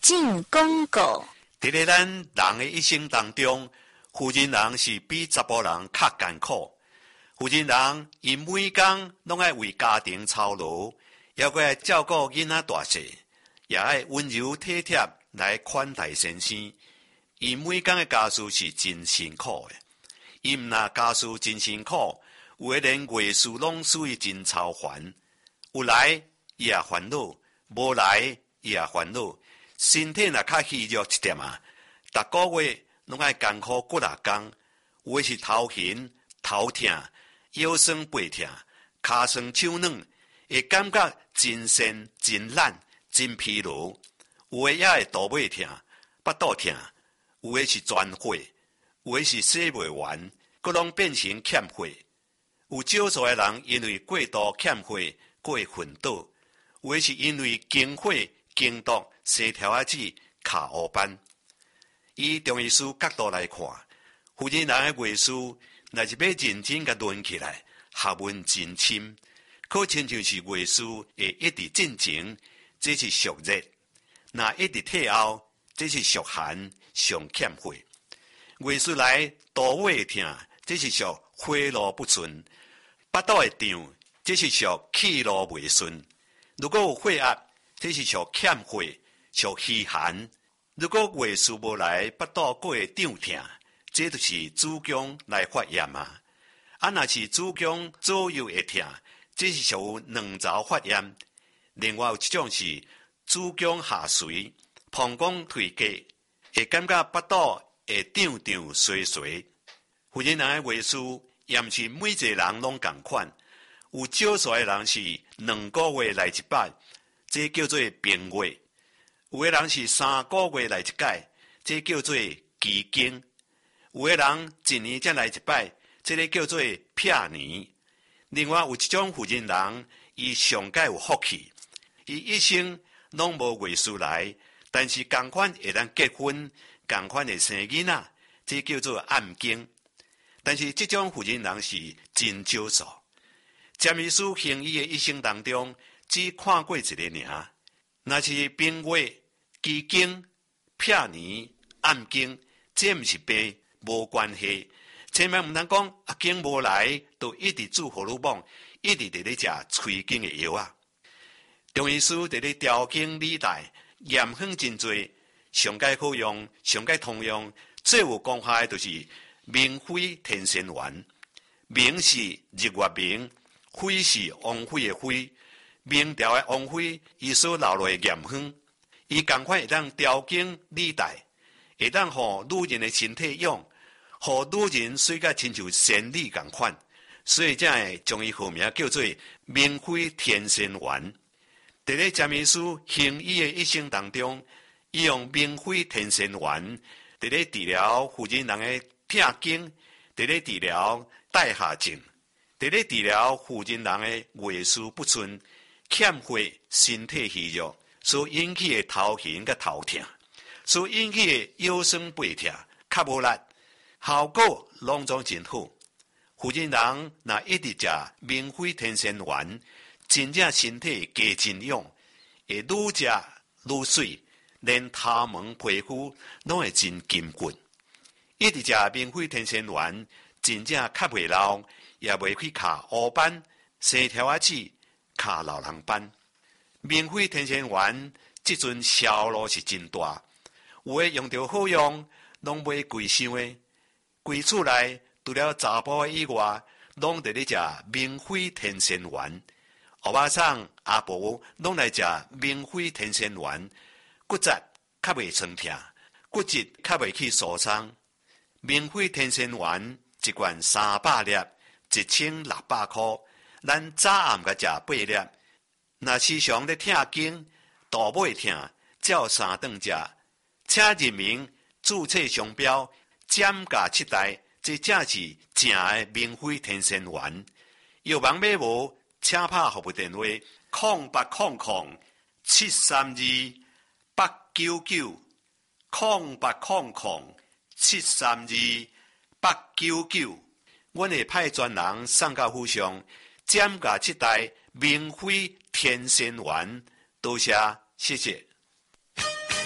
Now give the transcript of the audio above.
进广告。 伫咧咱人的一生当中，妇人人是比查甫人较艰苦。妇人人伊每工拢爱为家庭操劳，也搁爱照顾囡仔大细，也爱温柔体贴来款待先生。伊每工的家事是真辛苦的。伊毋若家事真辛苦，有诶连月事拢属于真操烦。有来伊也烦恼，无来伊也烦恼。身体若较虚弱一点啊，逐个月拢爱艰苦骨力工，有诶是头晕、头痛、腰酸背痛、骹酸手软，会感觉真身真懒、真疲劳。有诶也会肚尾痛、腹肚痛，有诶是全火，有诶是洗袂完，佫拢变成欠火。有少数诶人因为过度欠火，佫会昏倒，有诶是因为经火、经毒。生条仔子卡黑斑，以中医师角度来看，妇人人的月事，若是要认真甲论起来，学问真深，可亲像是月事会一直进前，这是属热；若一直退后，这是属寒，上欠火。月事来肚尾痛，这是属火路不顺；腹肚会胀，这是属气路未顺。如果有血压，这是属欠火。属虚寒，如果月事无来，腹肚佫会胀痛，这就是子宫来发炎啊。若是子宫左右会痛，这是属卵巢发炎。另外有一种是子宫下垂、膀胱退价，会感觉腹肚会胀胀衰衰。妇人人的月事，也毋是每一个人拢同款，有少数的人是2个月来一摆，这叫做病月。有的人是3个月来一届，这叫做奇经；有的人1年才来一摆，这个叫做撇年。另外有一种妇人人，伊上界有福气，伊一生拢无月事来，但是同款会当结婚，同款会生囡仔，这叫做暗经。但是这种妇人人是真少数。占医师行医的一生当中，只看过一个尔。若是病月、奇经、撇年、暗经，这毋是病，无关系。千万毋通讲经无来，就一直煮荷尔蒙，一直伫咧食催经的药啊。中医师伫咧调经理带，验方真多，上界好用、上界通用，最有功效的就是明辉天仙丸。明是日月明，辉是王辉的辉。明朝的王妃，伊所留落的验方，伊同款会当调经理带，会当互女人的身体用，互女人水甲亲像仙女同款，所以才会将伊号名叫做明妃天仙丸。伫咧占医师行医的一生当中，伊用明妃天仙丸伫咧治疗妇人人的痛经，伫咧治疗带下症，伫咧治疗妇人人的月事不顺。欠火、身体虚弱所引起的头晕甲头痛，所引起的腰酸背痛、较无力，效果拢总真好。妇人人若一直食明辉天仙丸，真正身体加真勇，会愈食愈水，连头毛皮肤拢会真金骨。一直食明辉天仙丸，真正较袂老，也袂去卡黑斑、生条仔子。卡老人斑，明辉天仙丸，即阵销路是真大，有诶用着好用，拢买贵箱诶。规厝内除了查甫以外，拢伫咧食明辉天仙丸。欧巴桑、阿婆拢来食明辉天仙丸，骨质较袂酸痛，骨质较袂去受伤。明辉天仙丸一罐300粒，1600块。咱早暗甲食8粒，若时常咧痛经、肚尾痛，照3顿食，请认明注册商标，减价7代，这正是正的明辉天仙丸。药房买无，请拍服务电话0800-732-899，0800-732-899，阮会派专人送到府上。减价7代明辉天仙丸，多谢，谢谢。